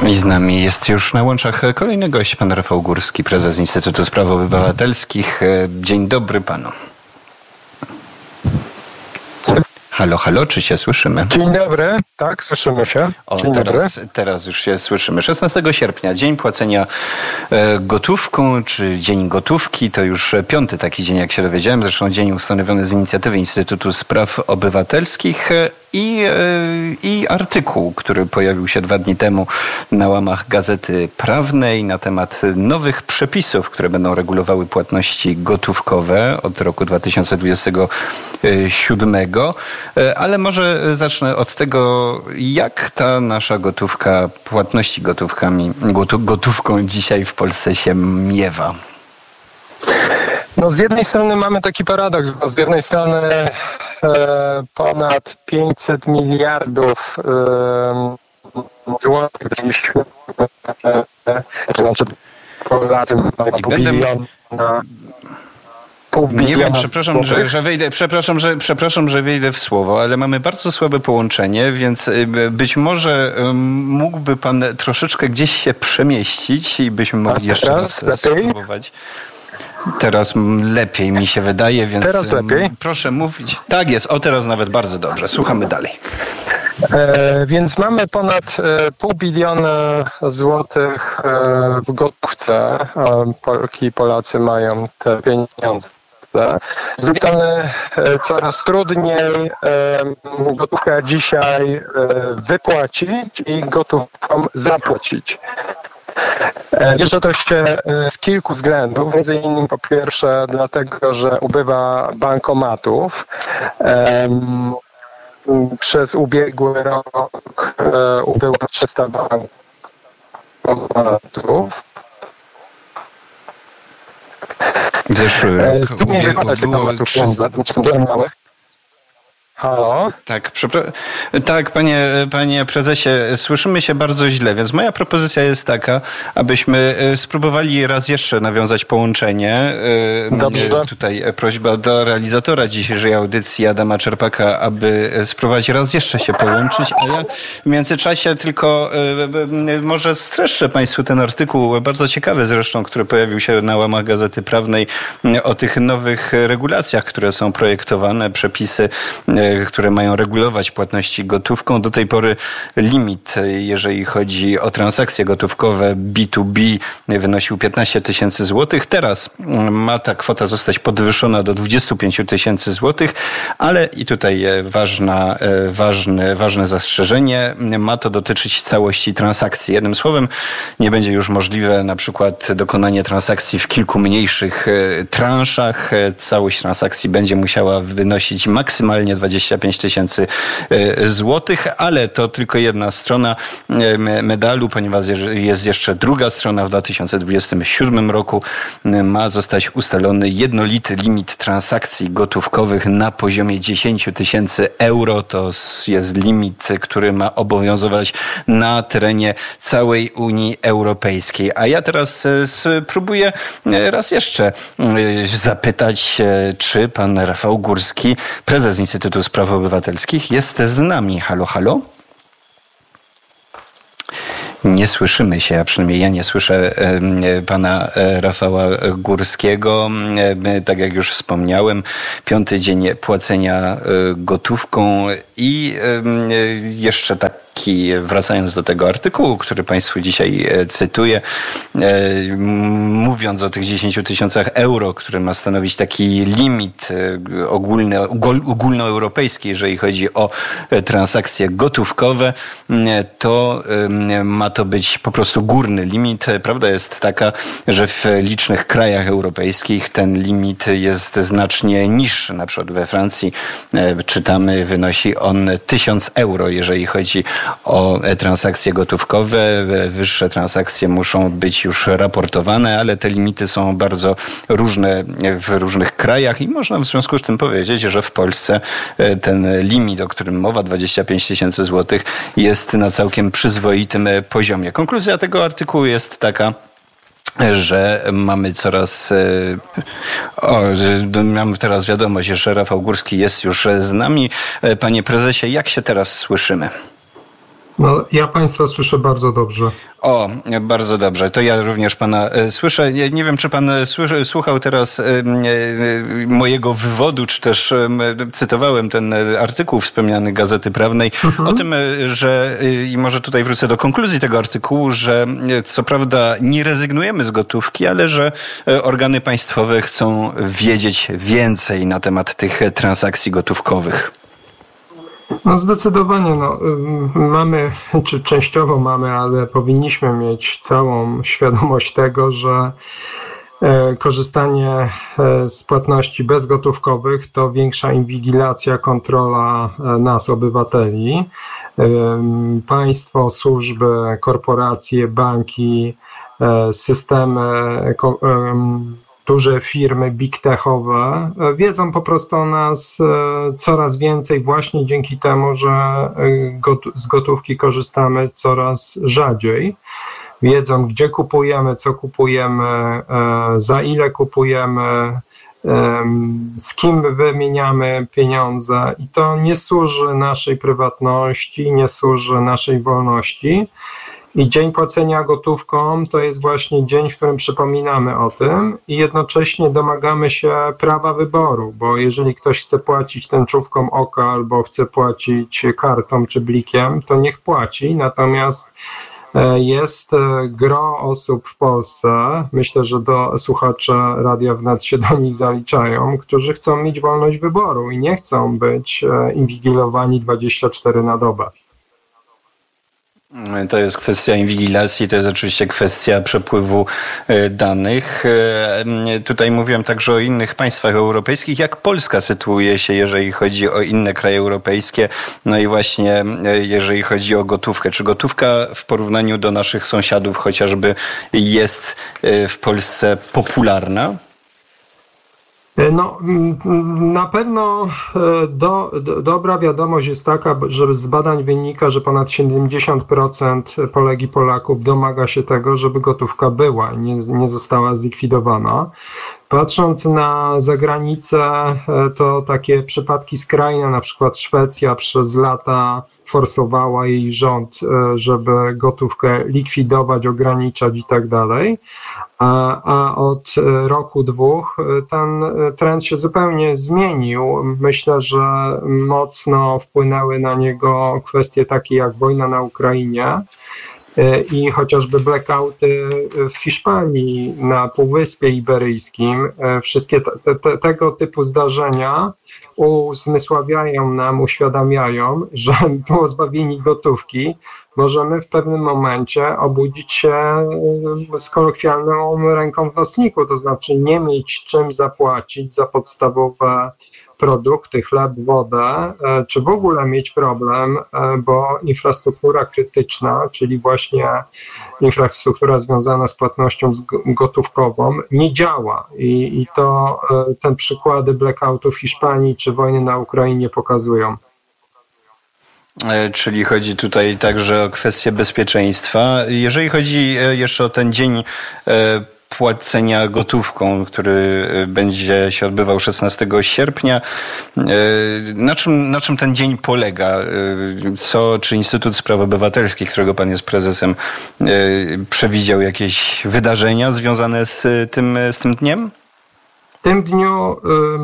I z nami jest już na łączach kolejny gość, pan Rafał Górski, prezes Instytutu Spraw Obywatelskich. Dzień dobry panu. Halo, halo, czy się słyszymy? Dzień dobry, tak, słyszymy się. Dzień teraz już się słyszymy. 16 sierpnia, dzień płacenia gotówką, czy dzień gotówki, to już 5. taki dzień, jak się dowiedziałem, zresztą dzień ustanowiony z inicjatywy Instytutu Spraw Obywatelskich i artykuł, który pojawił się 2 dni temu na łamach Gazety Prawnej na temat nowych przepisów, które będą regulowały płatności gotówkowe od roku 2027. Ale może zacznę od tego, jak ta nasza gotówka, płatności gotówką dzisiaj w Polsce się miewa. No z jednej strony mamy taki paradoks, bo z jednej strony ponad 500 miliardów złotych byliśmy, znaczy Polacy mają pół biliona. Nie wiem, przepraszam, że wejdę w słowo, ale mamy bardzo słabe połączenie, więc być może mógłby pan troszeczkę gdzieś się przemieścić i byśmy mogli jeszcze raz spróbować. Teraz lepiej mi się wydaje, więc teraz lepiej? Proszę mówić. Tak jest, teraz nawet bardzo dobrze. Słuchamy dalej. Więc mamy ponad pół biliona złotych w gotówce. Polki i Polacy mają te pieniądze. Z drugiej strony coraz trudniej gotówkę dzisiaj wypłacić i gotówką zapłacić. Bierze to się z kilku względów, między innymi po pierwsze dlatego, że ubywa bankomatów. Przez ubiegły rok ubyło 300 bankomatów. W zeszły rok było... Halo? Tak, panie prezesie, słyszymy się bardzo źle, więc moja propozycja jest taka, abyśmy spróbowali raz jeszcze nawiązać połączenie. Dobrze. Tutaj prośba do realizatora dzisiejszej audycji Adama Czerpaka, aby spróbować raz jeszcze się połączyć, a ja w międzyczasie tylko może streszczę państwu ten artykuł, bardzo ciekawy zresztą, który pojawił się na łamach Gazety Prawnej o tych nowych regulacjach, które są projektowane, przepisy, które mają regulować płatności gotówką. Do tej pory limit, jeżeli chodzi o transakcje gotówkowe B2B, wynosił 15 tysięcy złotych. Teraz ma ta kwota zostać podwyższona do 25 tysięcy złotych, ale i tutaj ważne zastrzeżenie, ma to dotyczyć całości transakcji. Jednym słowem, nie będzie już możliwe na przykład dokonanie transakcji w kilku mniejszych transzach. Całość transakcji będzie musiała wynosić maksymalnie 25 tysięcy złotych, ale to tylko jedna strona medalu, ponieważ jest jeszcze druga strona. W 2027 roku ma zostać ustalony jednolity limit transakcji gotówkowych na poziomie 10 tysięcy euro. To jest limit, który ma obowiązywać na terenie całej Unii Europejskiej. A ja teraz spróbuję raz jeszcze zapytać, czy pan Rafał Górski, prezes Instytutu Spraw Obywatelskich, jest z nami. Halo, halo? Nie słyszymy się, a przynajmniej ja nie słyszę pana Rafała Górskiego. Tak jak już wspomniałem, 5. dzień płacenia gotówką i jeszcze wracając do tego artykułu, który państwu dzisiaj cytuję, mówiąc o tych 10 tysiącach euro, który ma stanowić taki limit ogólnoeuropejski, jeżeli chodzi o transakcje gotówkowe, to ma to być po prostu górny limit. Prawda jest taka, że w licznych krajach europejskich ten limit jest znacznie niższy. Na przykład we Francji czytamy, wynosi on 1000 euro, jeżeli chodzi o transakcje gotówkowe. Wyższe transakcje muszą być już raportowane, ale te limity są bardzo różne w różnych krajach i można w związku z tym powiedzieć, że w Polsce ten limit, o którym mowa, 25 tysięcy złotych, jest na całkiem przyzwoitym poziomie. Konkluzja tego artykułu jest taka, że mamy mam teraz wiadomość, że Rafał Górski jest już z nami. Panie prezesie, jak się teraz słyszymy? No, ja Państwa słyszę bardzo dobrze. O, bardzo dobrze. To ja również Pana słyszę. Nie wiem, czy Pan słuchał teraz mojego wywodu, czy też cytowałem ten artykuł wspomniany Gazety Prawnej o tym, że, i może tutaj wrócę do konkluzji tego artykułu, że co prawda nie rezygnujemy z gotówki, ale że organy państwowe chcą wiedzieć więcej na temat tych transakcji gotówkowych. No zdecydowanie, mamy, czy częściowo mamy, ale powinniśmy mieć całą świadomość tego, że korzystanie z płatności bezgotówkowych to większa inwigilacja, kontrola nas, obywateli. Państwo, służby, korporacje, banki, systemy, duże firmy big techowe wiedzą po prostu o nas coraz więcej właśnie dzięki temu, że z gotówki korzystamy coraz rzadziej. Wiedzą, gdzie kupujemy, co kupujemy, za ile kupujemy, z kim wymieniamy pieniądze i to nie służy naszej prywatności, nie służy naszej wolności. I dzień płacenia gotówką to jest właśnie dzień, w którym przypominamy o tym i jednocześnie domagamy się prawa wyboru, bo jeżeli ktoś chce płacić tęczówką oka albo chce płacić kartą czy blikiem, to niech płaci, natomiast jest gro osób w Polsce, myślę, że słuchacze Radia Wnet się do nich zaliczają, którzy chcą mieć wolność wyboru i nie chcą być inwigilowani 24 na dobę. To jest kwestia inwigilacji, to jest oczywiście kwestia przepływu danych. Tutaj mówiłem także o innych państwach europejskich. Jak Polska sytuuje się, jeżeli chodzi o inne kraje europejskie? No i właśnie jeżeli chodzi o gotówkę. Czy gotówka w porównaniu do naszych sąsiadów chociażby jest w Polsce popularna? No, na pewno dobra wiadomość jest taka, że z badań wynika, że ponad 70% Polek i Polaków domaga się tego, żeby gotówka była i nie została zlikwidowana. Patrząc na zagranicę, to takie przypadki skrajne, na przykład Szwecja przez lata forsowała jej rząd, żeby gotówkę likwidować, ograniczać i tak dalej. A od roku, dwóch ten trend się zupełnie zmienił. Myślę, że mocno wpłynęły na niego kwestie takie jak wojna na Ukrainie i chociażby blackouty w Hiszpanii, na Półwyspie Iberyjskim. Wszystkie tego typu zdarzenia uzmysławiają nam, uświadamiają, że pozbawieni gotówki możemy w pewnym momencie obudzić się z kolokwialną ręką w nocniku, to znaczy nie mieć czym zapłacić za podstawowe produkty, chleb, wodę, czy w ogóle mieć problem, bo infrastruktura krytyczna, czyli właśnie infrastruktura związana z płatnością gotówkową nie działa i to te przykłady blackoutów w Hiszpanii czy wojny na Ukrainie pokazują. Czyli chodzi tutaj także o kwestię bezpieczeństwa. Jeżeli chodzi jeszcze o ten dzień płacenia gotówką, który będzie się odbywał 16 sierpnia. Na czym ten dzień polega? Czy Instytut Spraw Obywatelskich, którego pan jest prezesem, przewidział jakieś wydarzenia związane z tym dniem? W tym dniu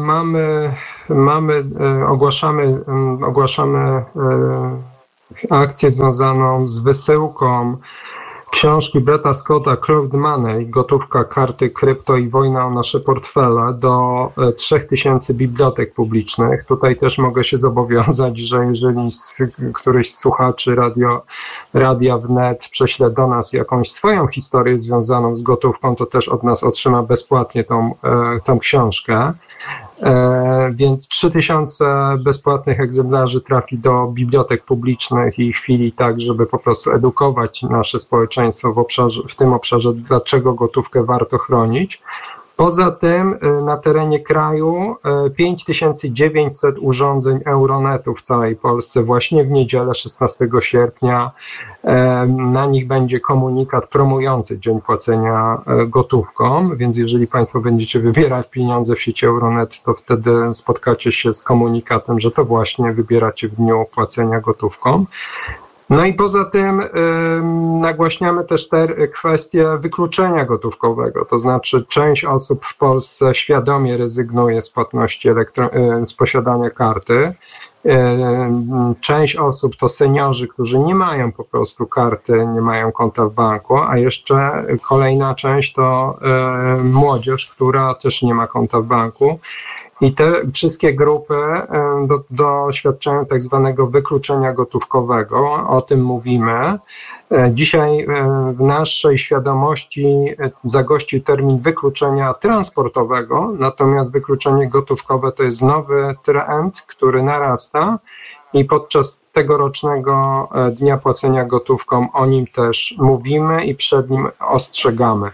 ogłaszamy akcję związaną z wysyłką książki Bretta Scotta Cloud Money, gotówka, karty, krypto i wojna o nasze portfele do 3000 bibliotek publicznych. Tutaj też mogę się zobowiązać, że jeżeli któryś z słuchaczy Radia Wnet prześle do nas jakąś swoją historię związaną z gotówką, to też od nas otrzyma bezpłatnie tą książkę. Więc 3000 bezpłatnych egzemplarzy trafi do bibliotek publicznych i chwili tak, żeby po prostu edukować nasze społeczeństwo w tym obszarze, dlaczego gotówkę warto chronić. Poza tym na terenie kraju 5900 urządzeń Euronetu w całej Polsce właśnie w niedzielę 16 sierpnia na nich będzie komunikat promujący dzień płacenia gotówką, więc jeżeli Państwo będziecie wybierać pieniądze w sieci Euronet, to wtedy spotkacie się z komunikatem, że to właśnie wybieracie w dniu płacenia gotówką. No i poza tym nagłaśniamy też te kwestie wykluczenia gotówkowego, to znaczy część osób w Polsce świadomie rezygnuje z płatności z posiadania karty. Część osób to seniorzy, którzy nie mają po prostu karty, nie mają konta w banku, a jeszcze kolejna część to młodzież, która też nie ma konta w banku. I te wszystkie grupy doświadczają tak zwanego wykluczenia gotówkowego, o tym mówimy. Dzisiaj w naszej świadomości zagościł termin wykluczenia transportowego, natomiast wykluczenie gotówkowe to jest nowy trend, który narasta i podczas tegorocznego Dnia Płacenia Gotówką o nim też mówimy i przed nim ostrzegamy.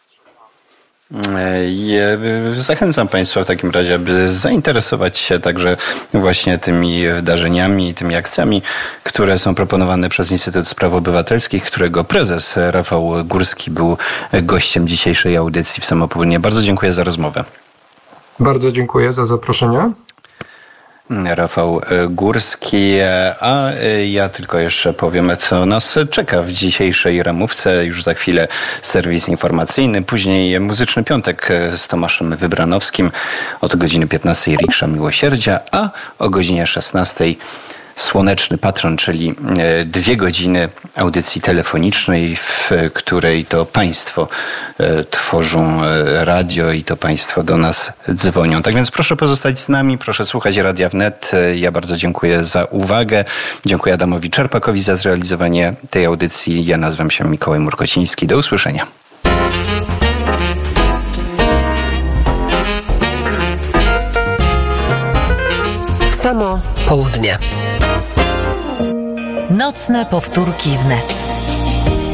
Zachęcam Państwa w takim razie, aby zainteresować się także właśnie tymi wydarzeniami i tymi akcjami, które są proponowane przez Instytut Spraw Obywatelskich, którego prezes Rafał Górski był gościem dzisiejszej audycji w Samo Południe. Bardzo dziękuję za rozmowę. Bardzo dziękuję za zaproszenie. Rafał Górski, a ja tylko jeszcze powiem, co nas czeka w dzisiejszej ramówce. Już za chwilę serwis informacyjny, później Muzyczny Piątek z Tomaszem Wybranowskim, od godziny 15 Riksza Miłosierdzia, a o godzinie 16 Słoneczny Patron, czyli 2 godziny audycji telefonicznej, w której to Państwo tworzą radio i to Państwo do nas dzwonią. Tak więc proszę pozostać z nami, proszę słuchać Radia Wnet. Ja bardzo dziękuję za uwagę. Dziękuję Adamowi Czerpakowi za zrealizowanie tej audycji. Ja nazywam się Mikołaj Murkociński. Do usłyszenia. Samo Południe. Nocne powtórki wnet.